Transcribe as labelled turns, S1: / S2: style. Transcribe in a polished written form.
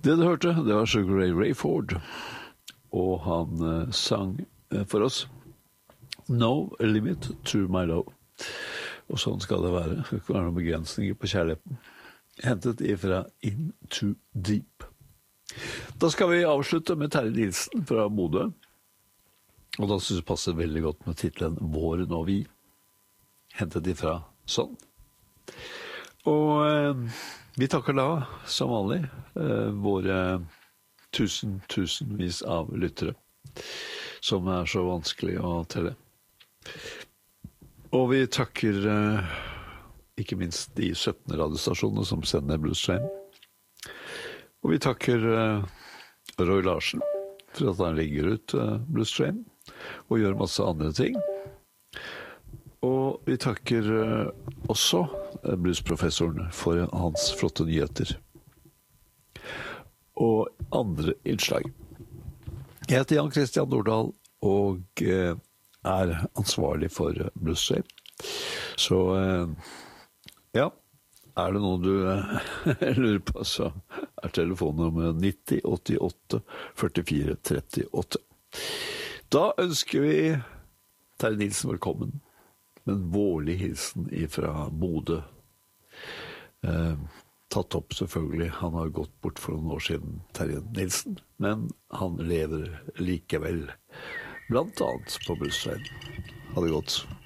S1: Det du hørte, det var Sugar Ray Rayford, og han sang for oss No Limit to My Love. Og sånn skal det være. Det kan være noen begrensninger på kjærligheten. Hentet ifra Into Deep. Da skal vi avslutte med Terje Nilsen fra Bodø. Og da synes jeg det passer veldig godt med titlen Våren og vi. Hentet ifra sånn. Og vi takker da, som vanlig, våre tusenvis av lyttere, som så vanskelig å telle. Og vi takker ikke minst de 17 radiostasjonene som sender Blues Train. Og vi takker Roy Larsen for at han legger ut Blues Train og gjør masse andre ting. Og vi takker også bluesprofessoren for hans flotte nyheter og andre innslag. Jeg heter Jan Christian Nordahl og er ansvarlig for Blues Train. Så ja, er det noe du lurer på, så er telefonnummer 90 88 44 38. Da ønsker vi Terje Nilsen velkommen. Med en vårlig hilsen fra Bodø. Tatt opp selvfølgelig. Han har gått bort for noen år siden, Terje Nilsen. Men han lever likevel, blant annet på Blues Train. Ha det godt.